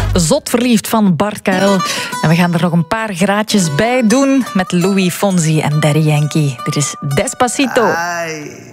Zot verliefd van Bart Kuil. En we gaan er nog een paar graadjes bij doen met Louis Fonsi en Daddy Yankee. Dit is Despacito. Ay.